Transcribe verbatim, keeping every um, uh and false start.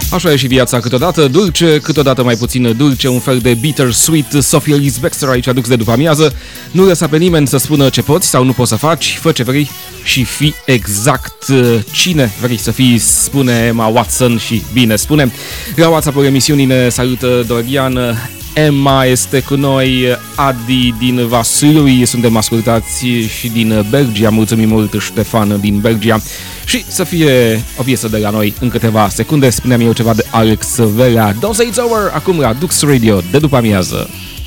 Așa e și viața, câteodată dulce, câteodată mai puțin dulce, un fel de bittersweet. Sophia Elise Bextor aici adux de după amiază. Nu lăsa pe nimeni să spună ce poți sau nu poți să faci, fă ce vrei și fii exact cine vrei să fii, spune Emma Watson și bine spune. La WhatsApp-ul emisiunii ne salută Dorian, Emma este cu noi, Adi din Vaslui, suntem ascultați și din Belgia, mulțumim mult Ștefan din Belgia. Și să fie o piesă de la noi în câteva secunde, spuneam eu ceva de Alex Vera, Don't Say It's Over, acum la Dux Radio de după amiază.